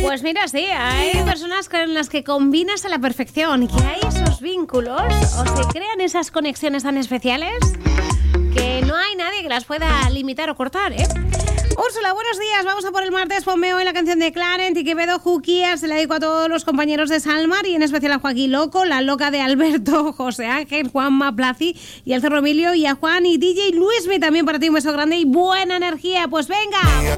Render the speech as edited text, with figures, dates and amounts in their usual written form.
Pues mira, sí, hay personas con las que combinas a la perfección, que hay esos vínculos o se crean esas conexiones tan especiales que no hay nadie que las pueda limitar o cortar, ¿eh? Úrsula, buenos días. Vamos a por el martes. Ponme hoy la canción de Clarent y Quevedo, Juquía. Se la dedico a todos los compañeros de Salmar y en especial a Joaquín Loco, la loca de Alberto, José Ángel, Juanma Placi y el Cerro Emilio y a Juan y DJ Luismi también para ti. Un beso grande y buena energía. Pues venga.